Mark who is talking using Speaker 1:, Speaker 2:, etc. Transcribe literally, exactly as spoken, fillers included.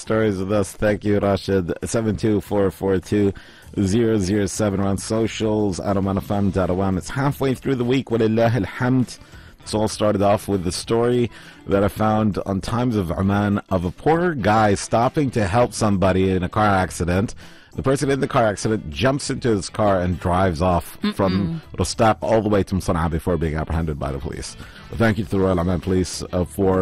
Speaker 1: stories with us. Thank you, Rashid. seven two four four two zero zero seven on socials at oman f m dot o m. It's halfway through the week. Walillah alhamd. This all started off with the story that I found on Times of Oman of a poor guy stopping to help somebody in a car accident. The person in the car accident jumps into his car and drives off Mm-mm. from Rostaq all the way to Sana'a before being apprehended by the police. Well, thank you to the Royal Oman Police uh, for